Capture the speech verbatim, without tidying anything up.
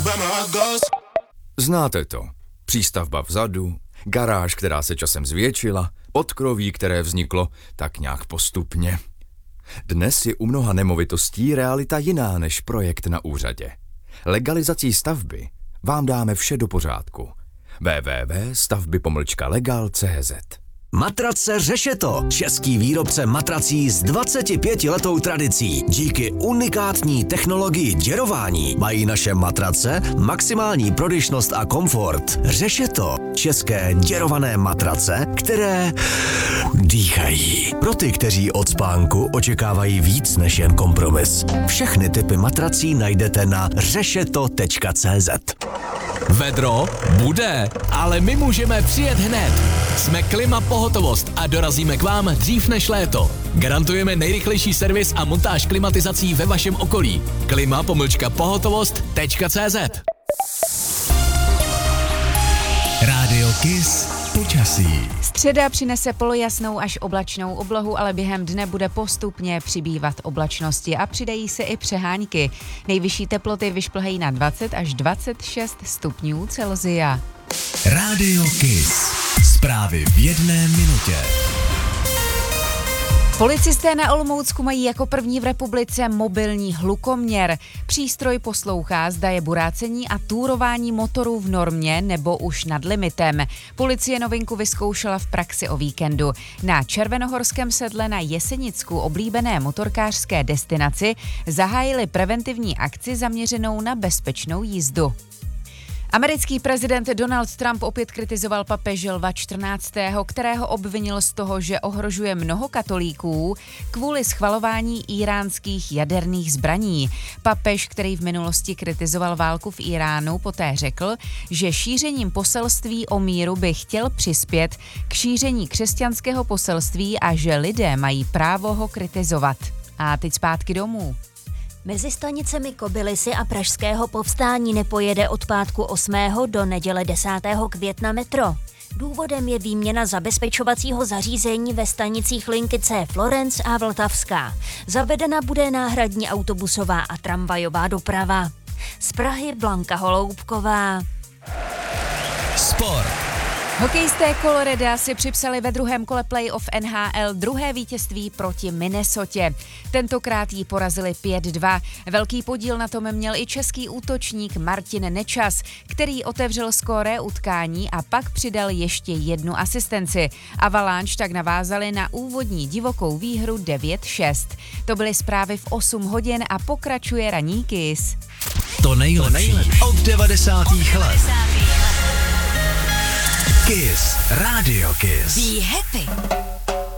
Znáte to. Přístavba vzadu, garáž, která se časem zvětšila, podkroví, které vzniklo tak nějak postupně. Dnes je u mnoha nemovitostí realita jiná než projekt na úřadě. Legalizací stavby vám dáme vše do pořádku. w w w tečka stavby pomlčka legal tečka c z Matrace Řešeto, český výrobce matrací s dvacetipětiletou tradicí. Díky unikátní technologii děrování mají naše matrace maximální prodyšnost a komfort. Řešeto, české děrované matrace, které dýchají. Pro ty, kteří od spánku očekávají víc než jen kompromis. Všechny typy matrací najdete na řešeto tečka c z. Vedro bude, ale my můžeme přijet hned. Jsme Klima Pohotovost a dorazíme k vám dřív než léto. Garantujeme nejrychlejší servis a montáž klimatizací ve vašem okolí. Klima pomlčka pohotovost tečka c z. Rádio Kiss počasí. Středa přinese polojasnou až oblačnou oblohu, ale během dne bude postupně přibývat oblačnosti a přidají se i přehánky. Nejvyšší teploty vyšplhají na dvacet až dvacet šest stupňů Celsia. Rádio Kiss. Zprávy v jedné minutě. Policisté na Olomoucku mají jako první v republice mobilní hlukoměr. Přístroj poslouchá, zda je burácení a túrování motorů v normě nebo už nad limitem. Policie novinku vyzkoušela v praxi o víkendu. Na Červenohorském sedle na Jesenicku, oblíbené motorkářské destinaci, zahájili preventivní akci zaměřenou na bezpečnou jízdu. Americký prezident Donald Trump opět kritizoval papeže Lva čtrnáctého, kterého obvinil z toho, že ohrožuje mnoho katolíků kvůli schvalování íránských jaderných zbraní. Papež, který v minulosti kritizoval válku v Iránu, poté řekl, že šířením poselství o míru by chtěl přispět k šíření křesťanského poselství a že lidé mají právo ho kritizovat. A teď zpátky domů. Mezi stanicemi Kobylisy a Pražského Povstání nepojede od pátku osmého do neděle desátého května metro. Důvodem je výměna zabezpečovacího zařízení ve stanicích linky C Florence a Vltavská. Zavedena bude náhradní autobusová a tramvajová doprava. Z Prahy Blanka Holoubková. Sport. Hokejisté Colorada si připsali ve druhém kole playoff N H L druhé vítězství proti Minnesotě. Tentokrát jí porazili pět dva. Velký podíl na tom měl i český útočník Martin Nečas, který otevřel skóre utkání a pak přidal ještě jednu asistenci. Avalanche tak navázali na úvodní divokou výhru devět šest. To byly zprávy v osm hodin a pokračuje ranní Kiss. To nejlepší od devadesátých let. Kiss, Radio Kiss. Be happy.